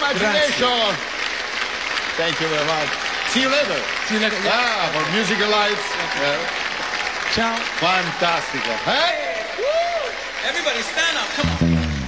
imagination. Thank you very much. See you later. See you later. Yeah. For Musical Lights. Ciao. Fantastica. Everybody stand up, come on.